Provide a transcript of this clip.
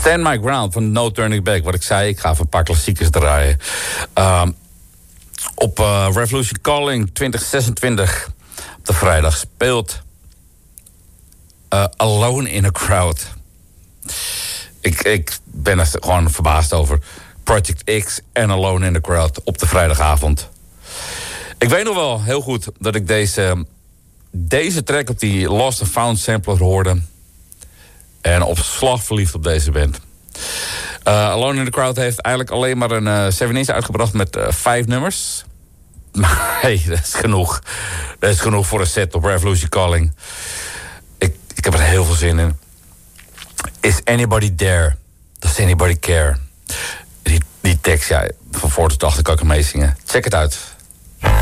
Stand My Ground van No Turning Back. Wat ik zei, ik ga even een paar klassiekers draaien. Op Revolution Calling 2026 op de vrijdag speelt Alone in a Crowd. Ik ben er gewoon verbaasd over. Project X en Alone in a Crowd op de vrijdagavond. Ik weet nog wel heel goed dat ik deze track op die Lost and Found sampler hoorde. En op slag verliefd op deze band. Alone in the Crowd heeft eigenlijk alleen maar een 7-inch uitgebracht met 5 nummers. Maar hey, dat is genoeg. Dat is genoeg voor een set op Revolution Calling. Ik heb er heel veel zin in. Is anybody there? Does anybody care? Die tekst, ja, van voor tot achter kan ik hem meezingen. Check het uit.